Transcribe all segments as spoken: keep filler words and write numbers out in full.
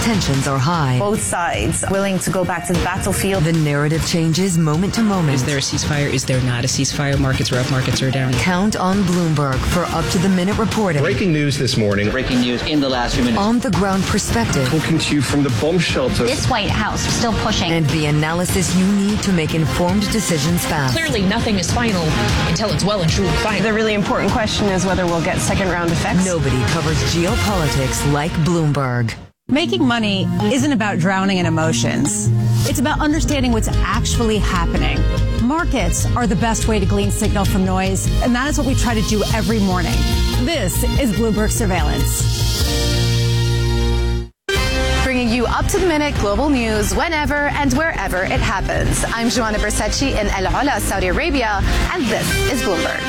Tensions are high. Both sides willing to go back to the battlefield. The narrative changes moment to moment. Is there a ceasefire? Is there not a ceasefire? Markets are up, markets are down. Count on Bloomberg for up-to-the-minute reporting. Breaking news this morning. Breaking news in the last few minutes. On-the-ground perspective. Talking to you from the bomb shelter. This White House still pushing. And the analysis you need to make informed decisions fast. Clearly, nothing is final until it's well and truly final. The really important question is whether we'll get second-round effects. Nobody covers geopolitics like Bloomberg. Making money isn't about drowning in emotions. It's about understanding what's actually happening. Markets are the best way to glean signal from noise, and that is what we try to do every morning. This is Bloomberg Surveillance. Bringing you up-to-the-minute global news whenever and wherever it happens. I'm Joanna Bersecci in El Ula, Saudi Arabia, and this is Bloomberg.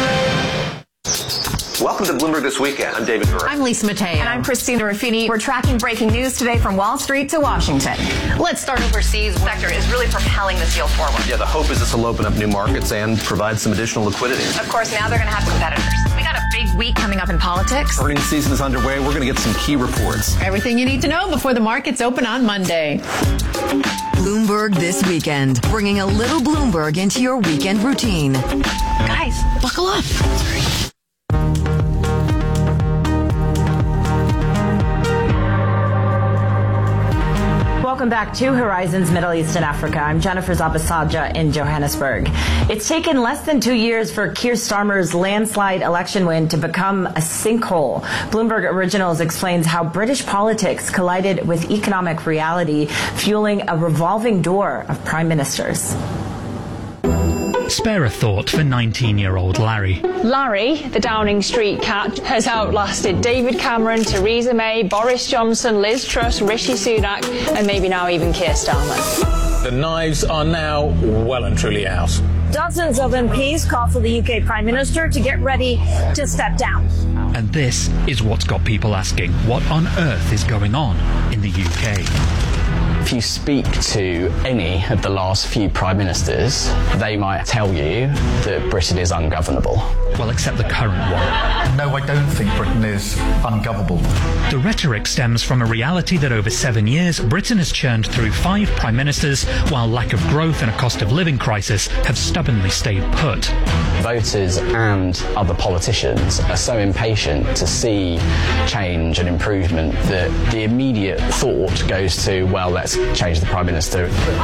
Welcome to Bloomberg This Weekend. I'm David Burr. I'm Lisa Mateo. And I'm Christina Ruffini. We're tracking breaking news today from Wall Street to Washington. Let's start overseas. The sector is really propelling this deal forward. Yeah, the hope is this will open up new markets and provide some additional liquidity. Of course, now they're going to have competitors. We got a big week coming up in politics. Earnings season is underway. We're going to get some key reports. Everything you need to know before the markets open on Monday. Bloomberg This Weekend, bringing a little Bloomberg into your weekend routine. Guys, buckle up. Sorry. Welcome back to Horizons Middle East and Africa. I'm Jennifer Zabasadja in Johannesburg. It's taken less than two years for Keir Starmer's landslide election win to become a sinkhole. Bloomberg Originals explains how British politics collided with economic reality, fueling a revolving door of prime ministers. Spare a thought for nineteen-year-old Larry. Larry, the Downing Street cat, has outlasted David Cameron, Theresa May, Boris Johnson, Liz Truss, Rishi Sunak, and maybe now even Keir Starmer. The knives are now well and truly out. Dozens of M Ps call for the U K Prime Minister to get ready to step down. And this is what's got people asking, what on earth is going on in the U K? If you speak to any of the last few prime ministers, they might tell you that Britain is ungovernable. Well, except the current one. No, I don't think Britain is ungovernable. The rhetoric stems from a reality that over seven years, Britain has churned through five prime ministers, while lack of growth and a cost of living crisis have stubbornly stayed put. Voters and other politicians are so impatient to see change and improvement that the immediate thought goes to, well, let's change the Prime Minister.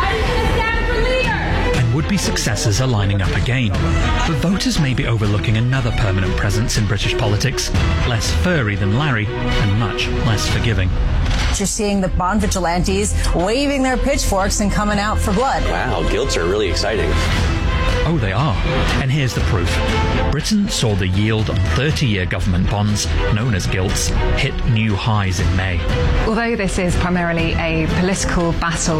And would-be successors are lining up again. But voters may be overlooking another permanent presence in British politics, less furry than Larry and much less forgiving. You're seeing the bond vigilantes waving their pitchforks and coming out for blood. Wow, gilts are really exciting. Oh, they are. And here's the proof. Britain saw the yield on thirty-year government bonds, known as gilts, hit new highs in May. Although this is primarily a political battle